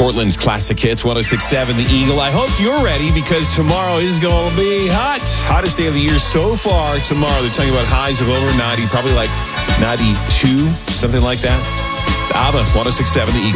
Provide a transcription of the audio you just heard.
Portland's classic hits, 106.7 The Eagle. I hope you're ready because tomorrow is going to be hot. Hottest day of the year so far tomorrow. They're talking about highs of over 90, probably like 92, something like that. ABBA, 106.7 The Eagle.